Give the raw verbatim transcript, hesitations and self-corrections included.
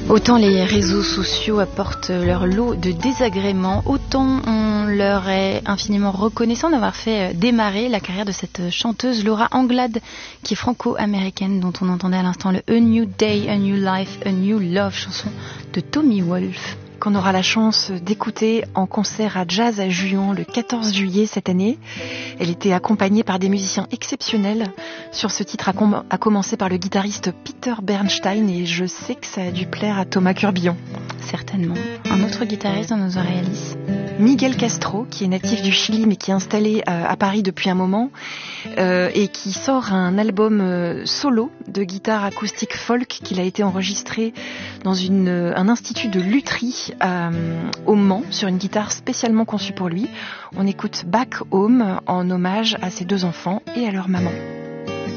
Autant les réseaux sociaux apportent leur lot de désagréments, autant on leur est infiniment reconnaissant d'avoir fait démarrer la carrière de cette chanteuse Laura Anglade, qui est franco-américaine, dont on entendait à l'instant le A New Day, A New Life, A New Love, chanson de Tommy Wolfe, qu'on aura la chance d'écouter en concert à Jazz à Juan le quatorze juillet cette année. Elle était accompagnée par des musiciens exceptionnels sur ce titre, à, com- à commencer par le guitariste Peter Bernstein, et je sais que ça a dû plaire à Thomas Curbillon. Certainement. Un autre guitariste dans nos oreilles, Alice, Miguel Castro, qui est natif du Chili mais qui est installé euh, à Paris depuis un moment euh, et qui sort un album euh, solo de guitare acoustique folk qu'il a été enregistré dans une, euh, un institut de lutherie euh, au Mans sur une guitare spécialement conçue pour lui. On écoute Back Home en hommage à ses deux enfants et à leur maman.